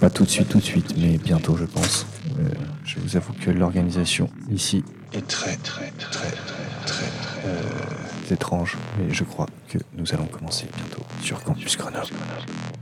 pas tout de suite, mais bientôt, je pense. Je vous avoue que l'organisation ici est très étrange, mais je crois que nous allons commencer bientôt sur Campus Grenoble.